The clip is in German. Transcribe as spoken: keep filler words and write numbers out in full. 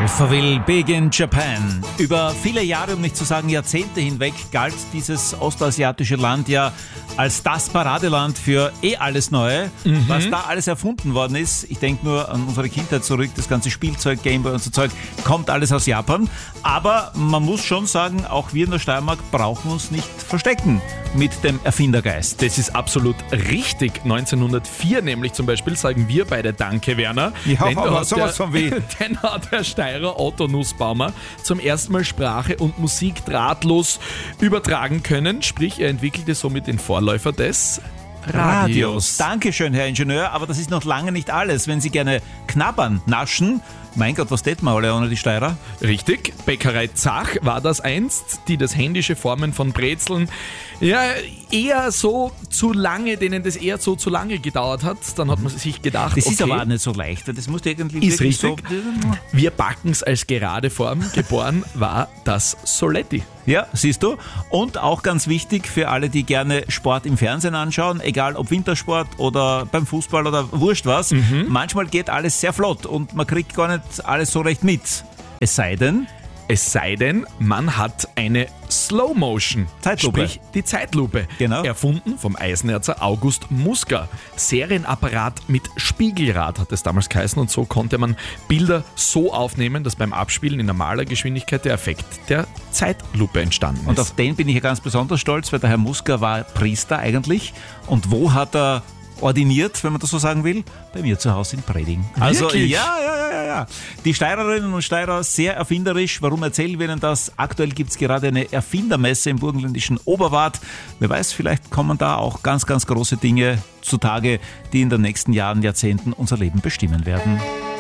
Alphaville, Big in Japan. Über viele Jahre, um nicht zu sagen Jahrzehnte hinweg, galt dieses ostasiatische Land ja als das Paradeland für eh alles Neue. Mhm. Was da alles erfunden worden ist, ich denke nur an unsere Kindheit zurück, das ganze Spielzeug, Gameboy und so Zeug, kommt alles aus Japan. Aber man muss schon sagen, auch wir in der Steiermark brauchen uns nicht verstecken mit dem Erfindergeist. Das ist absolut richtig. neunzehnhundertvier nämlich zum Beispiel sagen wir beide Danke, Werner. Ja, denn aber hat sowas der, von weh. Denn hat der Steirer Otto Nussbaumer zum ersten Mal Sprache und Musik drahtlos übertragen können. Sprich, er entwickelte somit den Vorläufer des Radios. Radios. Dankeschön, Herr Ingenieur, aber das ist noch lange nicht alles. Wenn Sie gerne knabbern, naschen, mein Gott, was täten wir alle ohne die Steirer? Richtig, Bäckerei Zach war das einst, die das händische Formen von Brezeln ja eher so zu lange, denen das eher so zu lange gedauert hat. Dann hat man sich gedacht, Das okay, ist aber auch nicht so leicht, das muss irgendwie ist wirklich richtig. so... Wir backen's als gerade Form. Geboren war das Soletti. Ja, siehst du. Und auch ganz wichtig für alle, die gerne Sport im Fernsehen anschauen, egal ob Wintersport oder beim Fußball oder wurscht was, Mhm. manchmal geht alles sehr flott und man kriegt gar nicht alles so recht mit. Es sei denn, Es sei denn, man hat eine Slow Motion, Zeitlupe. sprich die Zeitlupe, Genau. erfunden vom Eisenerzer August Muska. Serienapparat mit Spiegelrad hat es damals geheißen und so konnte man Bilder so aufnehmen, dass beim Abspielen in normaler Geschwindigkeit der Effekt der Zeitlupe entstanden ist. und auf den bin ich ja ganz besonders stolz, weil der Herr Muska war Priester eigentlich. Und wo hat er ordiniert, wenn man das so sagen will? Bei mir zu Hause in Preding. Also Wirklich? ja, ja, ja, ja, ja. Die Steirerinnen und Steirer sehr erfinderisch. Warum erzählen wir Ihnen das? Aktuell gibt es gerade eine Erfindermesse im burgenländischen Oberwart. Wer weiß, vielleicht kommen da auch ganz, ganz große Dinge zutage, die in den nächsten Jahren, Jahrzehnten unser Leben bestimmen werden.